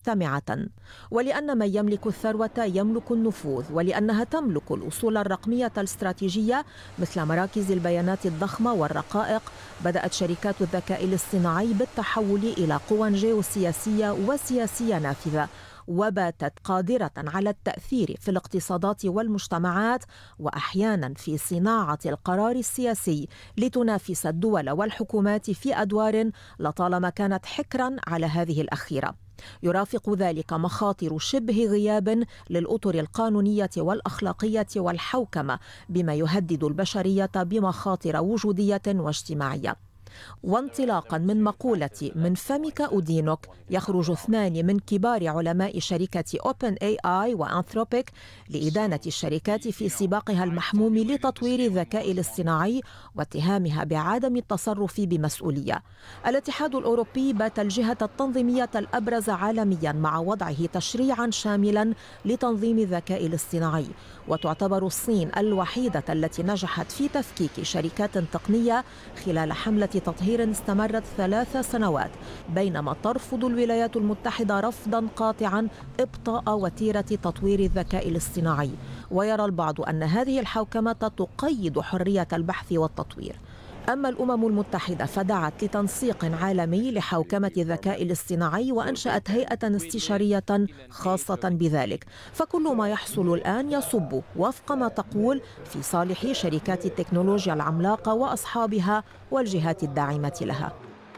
مجتمعة، ولأن من يملك الثروة يملك النفوذ، ولأنها تملك الأصول الرقمية الاستراتيجية مثل مراكز البيانات الضخمة والرقائق، بدأت شركات الذكاء الاصطناعي بالتحول إلى قوى جيوسياسية وسياسية نافذة، وباتت قادرة على التأثير في الاقتصادات والمجتمعات وأحيانا في صناعة القرار السياسي لتنافس الدول والحكومات في أدوار لطالما كانت حكرا على هذه الأخيرة. يرافق ذلك مخاطر شبه غياب للأطر القانونية والأخلاقية والحوكمة، بما يهدد البشرية بمخاطر وجودية واجتماعية. وانطلاقا من مقولة من فمك أدينك، يخرج اثنان من كبار علماء شركة OpenAI وأنثروبيك لإدانة الشركات في سباقها المحموم لتطوير الذكاء الاصطناعي واتهامها بعدم التصرف بمسؤولية. الاتحاد الأوروبي بات الجهة التنظيمية الأبرز عالميا مع وضعه تشريعا شاملا لتنظيم الذكاء الاصطناعي، وتعتبر الصين الوحيدة التي نجحت في تفكيك شركات تقنية خلال حملة تطهير استمرت 3 سنوات، بينما ترفض الولايات المتحدة رفضا قاطعا إبطاء وتيرة تطوير الذكاء الاصطناعي. ويرى البعض أن هذه الحوكمة تقيد حرية البحث والتطوير. أما الأمم المتحدة فدعت لتنسيق عالمي لحوكمة الذكاء الاصطناعي وأنشأت هيئة استشارية خاصة بذلك، فكل ما يحصل الآن يصب وفق ما تقول في صالح شركات التكنولوجيا العملاقة وأصحابها والجهات الداعمة لها.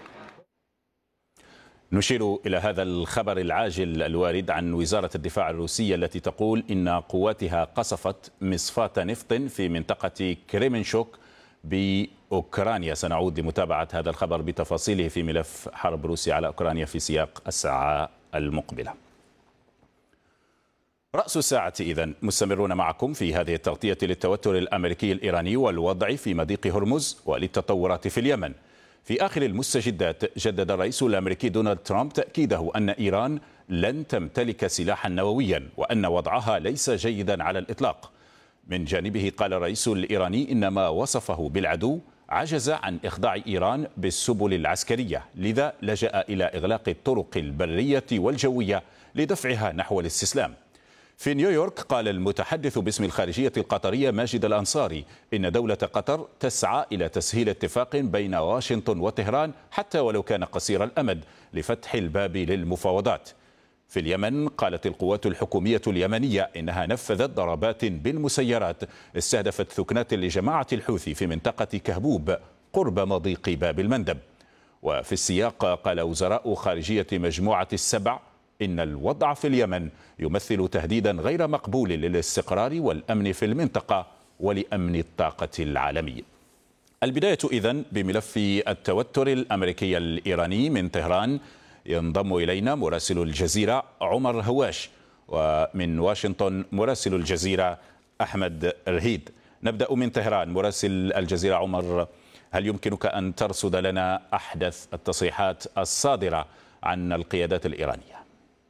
نشير إلى هذا الخبر العاجل الوارد عن وزارة الدفاع الروسية التي تقول إن قواتها قصفت مصفاة نفط في منطقة كريمنشوك بأوكرانيا. سنعود لمتابعة هذا الخبر بتفاصيله في ملف حرب روسيا على أوكرانيا في سياق الساعة المقبلة. رأس الساعة إذن مستمرون معكم في هذه التغطية للتوتر الأمريكي الإيراني والوضع في مضيق هرمز وللتطورات في اليمن. في آخر المستجدات جدد الرئيس الأمريكي دونالد ترامب تأكيده أن إيران لن تمتلك سلاحا نوويا وأن وضعها ليس جيدا على الإطلاق. من جانبه قال الرئيس الإيراني إن ما وصفه بالعدو عجز عن إخضاع إيران بالسبل العسكرية، لذا لجأ إلى إغلاق الطرق البرية والجوية لدفعها نحو الاستسلام. في نيويورك قال المتحدث باسم الخارجية القطرية ماجد الأنصاري إن دولة قطر تسعى إلى تسهيل اتفاق بين واشنطن وطهران حتى ولو كان قصير الأمد لفتح الباب للمفاوضات. في اليمن قالت القوات الحكومية اليمنية إنها نفذت ضربات بالمسيرات استهدفت ثكنات لجماعة الحوثي في منطقة كهبوب قرب مضيق باب المندب. وفي السياق قال وزراء خارجية مجموعة السبع إن الوضع في اليمن يمثل تهديدا غير مقبول للاستقرار والأمن في المنطقة ولأمن الطاقة العالمي. البداية إذن بملف التوتر الأمريكي الإيراني من طهران. ينضم إلينا مراسل الجزيرة عمر هواش، ومن واشنطن مراسل الجزيرة أحمد رهيد. نبدأ من طهران. مراسل الجزيرة عمر، هل يمكنك أن ترصد لنا أحدث التصريحات الصادرة عن القيادات الإيرانية؟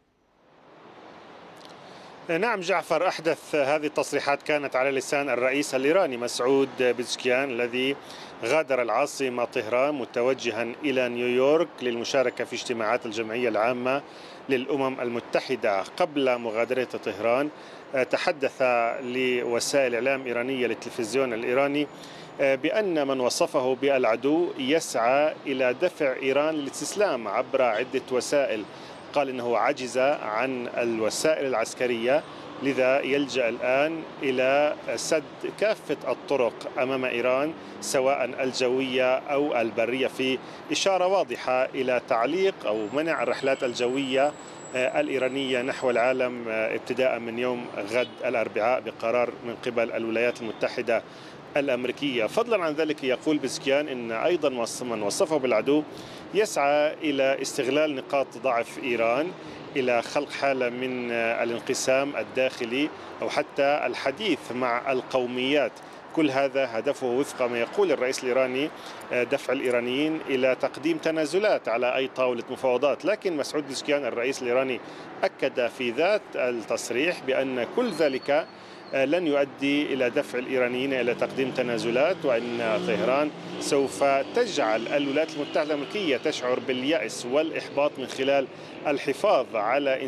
نعم جعفر، أحدث هذه التصريحات كانت على لسان الرئيس الإيراني مسعود بيزشكيان الذي غادر العاصمة طهران متوجها إلى نيويورك للمشاركة في اجتماعات الجمعية العامة للأمم المتحدة. قبل مغادرة طهران تحدث لوسائل إعلام إيرانية للتلفزيون الإيراني بأن من وصفه بالعدو يسعى إلى دفع إيران للاستسلام عبر عدة وسائل. قال إنه عجز عن الوسائل العسكرية، لذا يلجأ الآن إلى سد كافة الطرق أمام إيران سواء الجوية أو البرية، في إشارة واضحة إلى تعليق أو منع الرحلات الجوية الإيرانية نحو العالم ابتداء من يوم غد الأربعاء بقرار من قبل الولايات المتحدة الأمريكية. فضلا عن ذلك يقول بيزشكيان إن أيضا من وصفه بالعدو يسعى إلى استغلال نقاط ضعف إيران إلى خلق حالة من الانقسام الداخلي أو حتى الحديث مع القوميات. كل هذا هدفه وفق ما يقول الرئيس الإيراني دفع الإيرانيين إلى تقديم تنازلات على أي طاولة مفاوضات. لكن مسعود بيزشكيان الرئيس الإيراني أكد في ذات التصريح بأن كل ذلك لن يؤدي إلى دفع الإيرانيين إلى تقديم تنازلات، وأن طهران سوف تجعل الولايات المتحدة الأمريكية تشعر باليأس والإحباط من خلال الحفاظ على